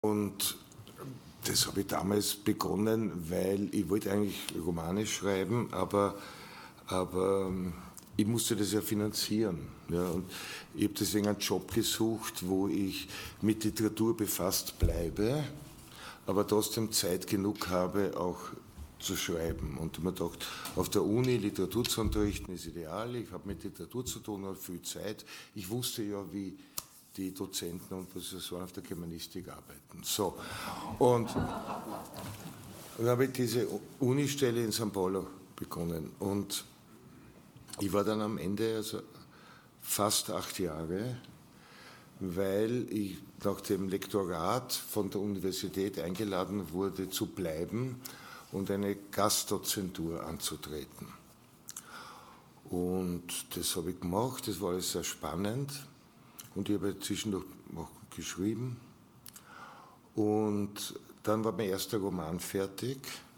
Und das habe ich damals begonnen, weil ich wollte eigentlich Romane schreiben, aber ich musste das ja finanzieren. Ja, und ich habe deswegen einen Job gesucht, wo ich mit Literatur befasst bleibe, aber trotzdem Zeit genug habe, auch zu schreiben. Und ich habe mir gedacht, auf der Uni Literatur zu unterrichten ist ideal. Ich habe mit Literatur zu tun, habe viel Zeit. Ich wusste ja, wie die Dozenten und Professoren auf der Germanistik arbeiten. So. Und dann habe ich diese Unistelle in São Paulo begonnen. Und ich war dann am Ende also fast 8 Jahre, weil ich nach dem Lektorat von der Universität eingeladen wurde, zu bleiben und eine Gastdozentur anzutreten. Und das habe ich gemacht, das war alles sehr spannend. Und ich habe zwischendurch auch geschrieben. Und dann war mein erster Roman fertig.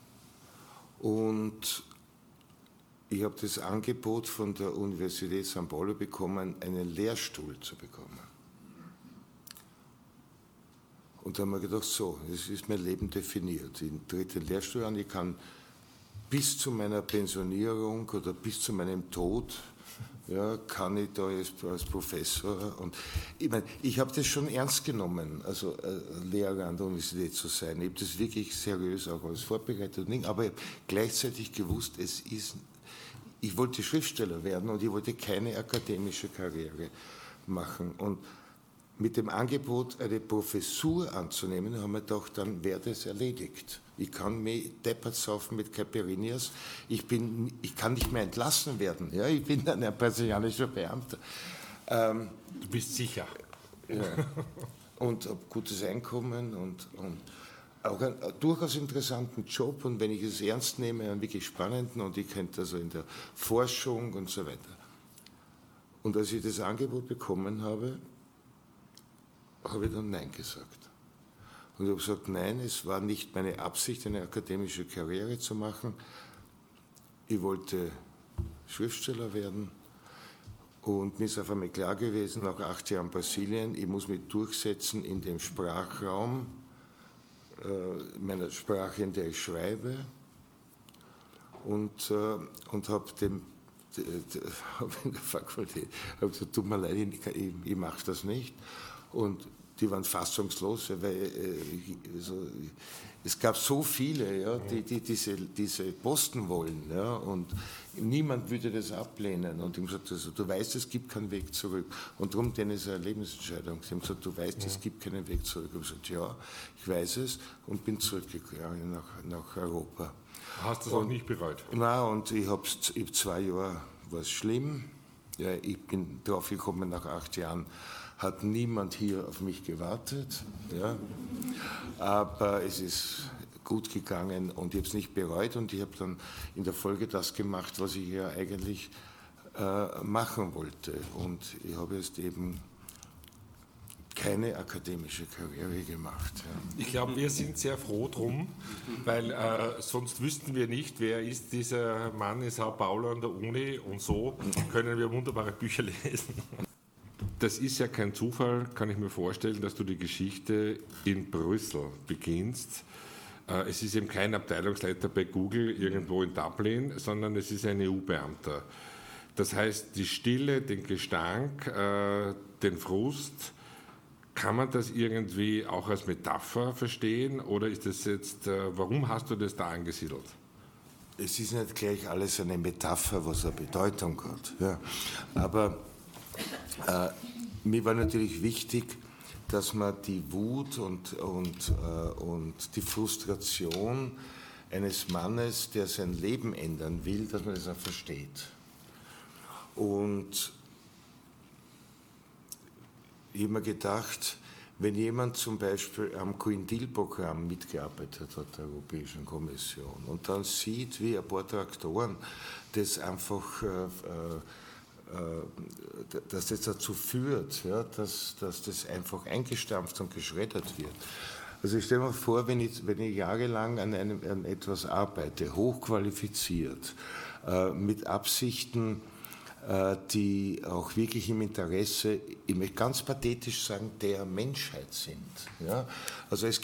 Und ich habe das Angebot von der Universität São Paulo bekommen, einen Lehrstuhl zu bekommen. Und da haben wir gedacht, so, das ist mein Leben definiert. Ich trete den Lehrstuhl an, ich kann bis zu meiner Pensionierung oder bis zu meinem Tod, ja, kann ich da als Professor. Und ich meine, ich habe das schon ernst genommen, also Lehrer an der Universität zu sein. Ich habe das wirklich seriös auch alles vorbereitet, aber ich habe gleichzeitig gewusst, ich wollte Schriftsteller werden und ich wollte keine akademische Karriere machen. Und mit dem Angebot, eine Professur anzunehmen, haben wir gedacht, dann wäre das erledigt. Ich kann mich deppert saufen mit Caipirinhas. Ich kann nicht mehr entlassen werden. Ja, ich bin dann ein brasilianischer Beamter. Du bist sicher. Ja. Und habe gutes Einkommen und auch einen durchaus interessanten Job. Und wenn ich es ernst nehme, einen wirklich spannenden. Und ich könnte also in der Forschung und so weiter. Und als ich das Angebot bekommen habe ich dann Nein gesagt. Und ich habe gesagt, nein, es war nicht meine Absicht, eine akademische Karriere zu machen. Ich wollte Schriftsteller werden und mir ist auf einmal klar gewesen, nach 8 Jahren Brasilien, ich muss mich durchsetzen in dem Sprachraum, meiner Sprache, in der ich schreibe, und habe in der Fakultät gesagt, tut mir leid, ich mache das nicht. Und die waren fassungslos, weil es gab so viele, ja, die diese Posten wollen, ja, und niemand würde das ablehnen. Und ich habe gesagt, also, du weißt, es gibt keinen Weg zurück. Und darum, denn ist eine Lebensentscheidung. Sie haben gesagt, du weißt, es gibt keinen Weg zurück. Ich habe gesagt, ja, ich weiß es und bin zurückgegangen nach Europa. Hast du es auch nicht bereut? Nein, und ich habe 2 Jahre, war es schlimm. Ja, ich bin drauf gekommen, nach 8 Jahren hat niemand hier auf mich gewartet. Ja. Aber es ist gut gegangen und ich habe es nicht bereut und ich habe dann in der Folge das gemacht, was ich ja eigentlich machen wollte. Und ich habe jetzt eben keine akademische Karriere gemacht. Ja. Ich glaube, wir sind sehr froh drum, weil sonst wüssten wir nicht, wer ist dieser Mann in São Paulo an der Uni, und so können wir wunderbare Bücher lesen. Das ist ja kein Zufall, kann ich mir vorstellen, dass du die Geschichte in Brüssel beginnst. Es ist eben kein Abteilungsleiter bei Google irgendwo in Dublin, sondern es ist ein EU-Beamter. Das heißt, die Stille, den Gestank, den Frust, kann man das irgendwie auch als Metapher verstehen oder ist das jetzt, warum hast du das da angesiedelt? Es ist nicht gleich alles eine Metapher, was eine Bedeutung hat. Ja. Aber mir war natürlich wichtig, dass man die Wut und die Frustration eines Mannes, der sein Leben ändern will, dass man das auch versteht. Und ich habe mir gedacht, wenn jemand zum Beispiel am Green Deal-Programm mitgearbeitet hat, der Europäischen Kommission, und dann sieht, wie ein paar Traktoren das einfach, dass das dazu führt, ja, dass das einfach eingestampft und geschreddert wird. Also ich stelle mir vor, wenn ich jahrelang an etwas arbeite, hochqualifiziert, mit Absichten, die auch wirklich im Interesse, ich möchte ganz pathetisch sagen, der Menschheit sind. Ja? Also es